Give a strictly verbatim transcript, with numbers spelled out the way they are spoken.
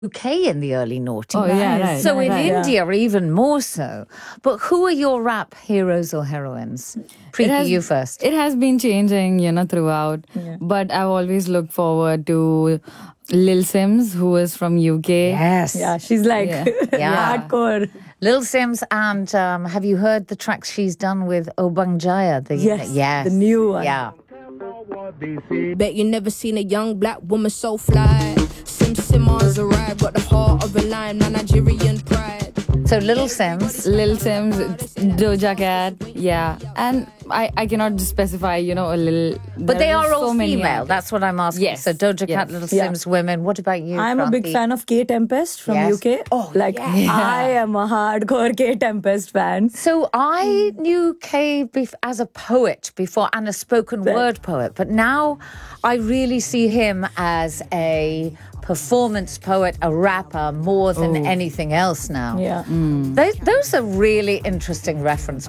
U K in the early noughties. Oh, yeah, right. So right, in right, India, yeah. even more so. But who are your rap heroes or heroines? Preeti, has, you first. It has been changing, you know, throughout. Yeah. But I've always looked forward to Lil Sims, who is from U K. Yes. Yeah, she's like yeah. yeah. hardcore. Lil Sims, and um, have you heard the tracks she's done with Obang Jaya? The, yes, yes, the new one. Yeah. Bet you never seen a young black woman so fly. Sim Simmons arrived, got the heart of a lion, my Nigerian pride. So Lil Sims, Lil Sims, Doja Cat, yeah, and I, I cannot specify, you know, a little. But they are all so female. That's what I'm asking. Yes. So Doja yes. Cat, Lil Sims, yeah. women. What about you? I'm Kranti? a big fan of K Tempest from yes. U K. Oh, like yeah. I am a hardcore K Tempest fan. So I knew K bef- as a poet before and a spoken right. word poet, but now I really see him as a performance poet, a rapper, more than Ooh. anything else now. Yeah. Mm. Those, those are really interesting reference